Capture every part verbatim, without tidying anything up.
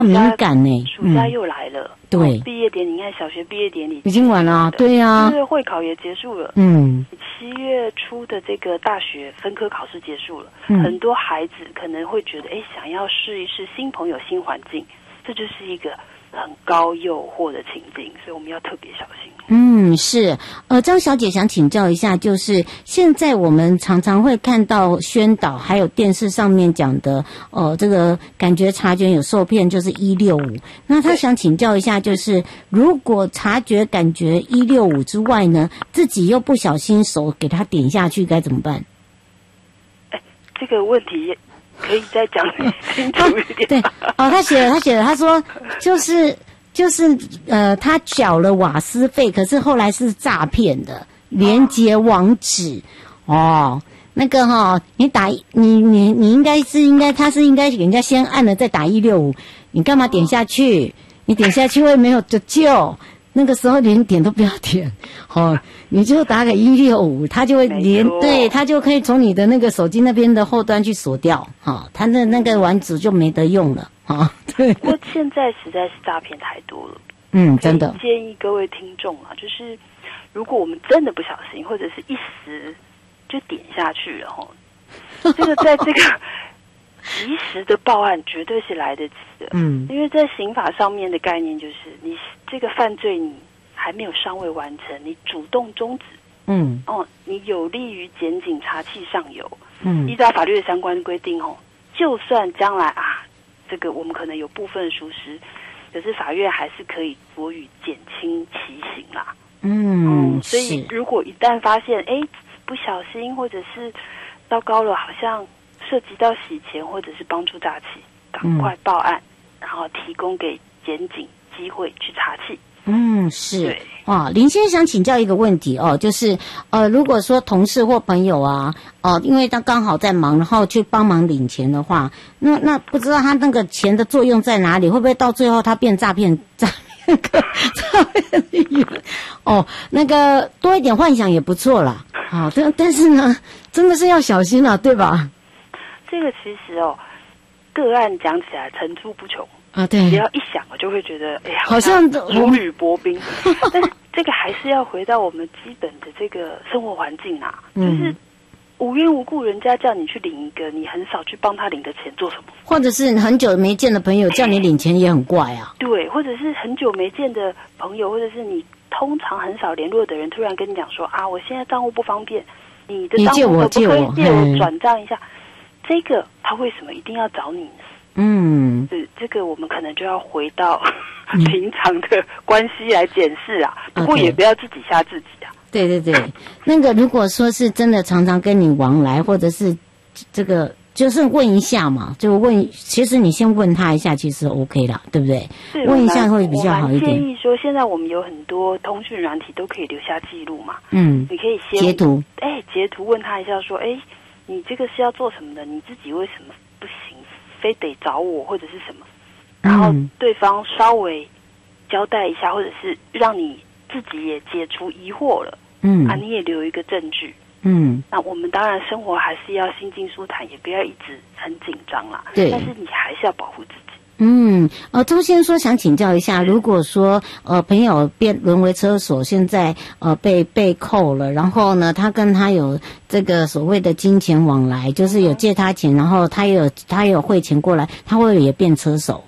敏感呢。 暑假又来了， 嗯、对， 毕业典礼，你看小学毕业典礼已经完了、啊，对呀、啊， 就是会考也结束了， 嗯， 七月初的这个大学分科考试结束了， 嗯、 很多孩子可能会觉得，哎，想要试一试新朋友、新环境，这就是一个很高诱惑的情境，所以我们要特别小心。 嗯，是，呃，张小姐想请教一下，就是现在我们常常会看到宣导，还有电视上面讲的，呃，这个感觉察觉有受骗，就是一六五。那她想请教一下，就是如果察觉感觉一六五之外呢，自己又不小心手给他点下去，该怎么办？ 哎，这个问题可以再讲清楚一点。 对，哦，他写了，他写了，他说就是。就是呃，他缴了瓦斯费，可是后来是诈骗的连结网址哦。那个哈、哦，你打你你你应该是应该他是应该人家先按了再打一六五，你干嘛点下去？你点下去会没有得救。那个时候连点都不要点，哦，你就打给一六五，他就会连对，他就可以从你的那个手机那边的后端去锁掉，哈、哦，他的那个网址就没得用了，哈、哦，对。 不过现在实在是诈骗太多了， 嗯，真的。 建议各位听众啊，就是如果我们真的不小心，或者是一时就点下去了，哈，这个在这个及时的报案绝对是来得及的，嗯，因为在刑法上面的概念就是你。这个犯罪你还没有尚未完成，你主动终止，嗯，哦，你有利于检警查缉上游，嗯，依照法律的相关规定，哦，就算将来啊，这个我们可能有部分疏失，可是法院还是可以酌予减轻其刑啦，嗯，嗯所以如果一旦发现，哎，不小心或者是糟糕了，好像涉及到洗钱或者是帮助诈欺，赶快报案，嗯、然后提供给检警。机会去查缉。 嗯，是啊，林先生想请教一个问题哦，就是呃，如果说同事或朋友啊，哦、呃，因为他刚好在忙，然后去帮忙领钱的话，那那不知道他那个钱的作用在哪里？会不会到最后他变诈骗诈骗诈骗员？哦，那个多一点幻想也不错啦。好、哦，但但是呢，真的是要小心了，对吧？ 这个其实哦，个案讲起来层出不穷。 啊，对， 只要一想，我就会觉得，哎呀， 好像如履薄冰。但是这个还是要回到我们基本的这个生活环境啊，嗯、就是无缘无故人家叫你去领一个你很少去帮他领的钱做什么？ 或者是很久没见的朋友叫你领钱也很怪啊。 对，或者是很久没见的朋友，或者是你通常很少联络的人，突然跟你讲说啊，我现在账户不方便，你的账户可不可以借我转账一下？这个他为什么一定要找你呢？嗯，是这个，我们可能就要回到平常的关系来检视啊。不过也不要自己吓自己啊。 对对对，那个如果说是真的常常跟你往来，或者是这个就是问一下嘛，就问，其实你先问他一下，其实 OK 啦，对不对？问一下会比较好一点。 我建议说，现在我们有很多通讯软体都可以留下记录嘛。 嗯， 你可以先截图， 哎，截图问他一下说，哎，你这个是要做什么的？你自己为什么不行？非得找我或者是什么，然后对方稍微交代一下，或者是让你自己也解除疑惑了，嗯啊，你也留一个证据，嗯，那我们当然生活还是要心静舒坦，也不要一直很紧张啦，对，但是你还是要保护自己。 嗯，呃，周先生说想请教一下，如果说呃朋友变沦为车手，现在呃被被扣了，然后呢，他跟他有这个所谓的金钱往来，就是有借他钱，然后他也有他也有汇钱过来，他会也变车手？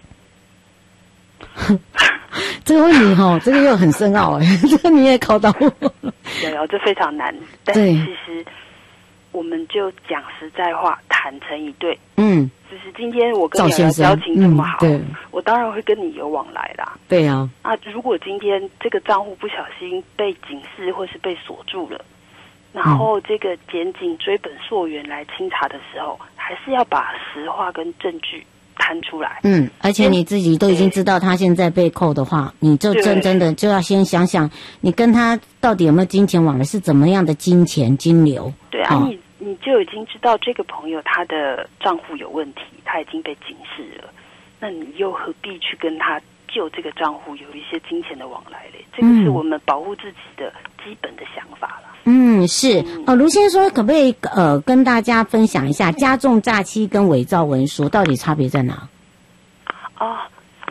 这个问题哈、哦，这个又很深奥哎，这个你也考到我了。 有有，这非常难，但是其实我们就讲实在话，坦诚以对，嗯。就是今天我跟你的交情这么好、嗯，我当然会跟你有往来啦。 对啊， 啊，如果今天这个账户不小心被警示或是被锁住了，然后这个检警追本溯源来清查的时候，还是要把实话跟证据摊出来。嗯， 而且你自己都已经知道他现在被扣的话，你就真真的就要先想想，你跟他到底有没有金钱往来，是怎么样的金钱金流？ 对啊，哦、你。你就已经知道这个朋友他的账户有问题，他已经被警示了，那你又何必去跟他就这个账户有一些金钱的往来嘞？这个是我们保护自己的基本的想法啦。 嗯，是哦、呃。卢先生说，可不可以呃跟大家分享一下加重诈欺跟伪造文书到底差别在哪？ 啊，